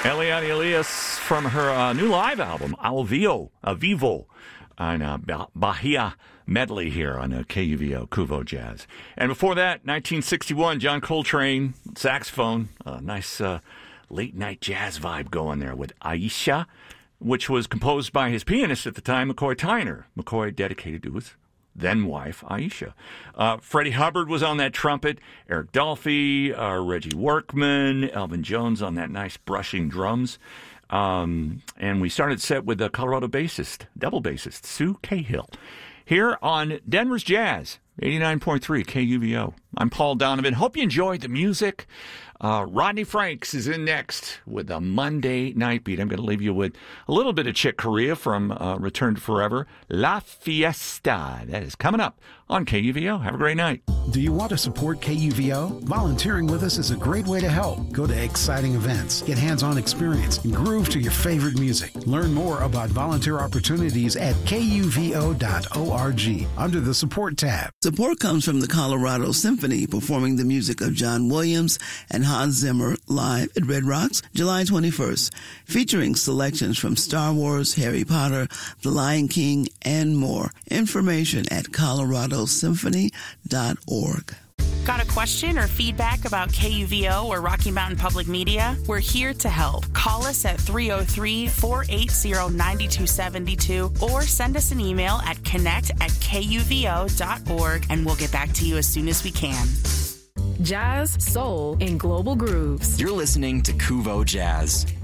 Eliane Elias from her new live album, Al Vivo, on Bahia medley here on KUVO, Kuvo Jazz. And before that, 1961, John Coltrane, saxophone, a nice late-night jazz vibe going there with Aisha, which was composed by his pianist at the time, McCoy Tyner. McCoy dedicated to his then-wife, Aisha. Freddie Hubbard was on that trumpet, Eric Dolphy, Reggie Workman, Elvin Jones on that nice brushing drums. And we started set with the Colorado bassist, double bassist, Sue Cahill. Here on Denver's Jazz, 89.3 KUVO. I'm Paul Donovan. Hope you enjoyed the music. Rodney Franks is in next with a Monday Night Beat. I'm going to leave you with a little bit of Chick Corea from Return to Forever. La Fiesta. That is coming up on KUVO. Have a great night. Do you want to support KUVO? Volunteering with us is a great way to help. Go to exciting events, get hands-on experience, and groove to your favorite music. Learn more about volunteer opportunities at kuvo.org under the Support tab. Support comes from the Colorado Symphony, performing the music of John Williams and Hans Zimmer live at Red Rocks, July 21st, featuring selections from Star Wars, Harry Potter, The Lion King, and more. Information at coloradosymphony.org. Got a question or feedback about KUVO or Rocky Mountain Public Media? We're here to help. Call us at 303-480-9272 or send us an email at connect@kuvo.org and we'll get back to you as soon as we can. Jazz, soul, and global grooves. You're listening to Kuvo Jazz.